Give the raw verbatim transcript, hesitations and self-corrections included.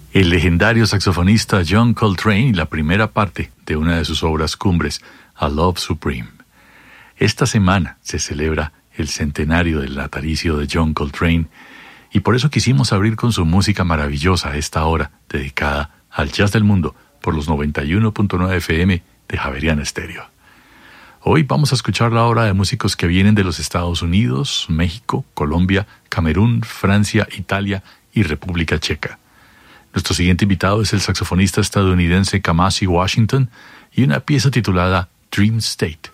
El legendario saxofonista John Coltrane y la primera parte de una de sus obras cumbres, A Love Supreme. Esta semana se celebra el centenario del natalicio de John Coltrane y por eso quisimos abrir con su música maravillosa a esta hora dedicada al jazz del mundo por los noventa y uno punto nueve F M de Javeriana Estéreo. Hoy vamos a escuchar la obra de músicos que vienen de los Estados Unidos, México, Colombia, Camerún, Francia, Italia y República Checa. Nuestro siguiente invitado es el saxofonista estadounidense Kamasi Washington y una pieza titulada Dream State.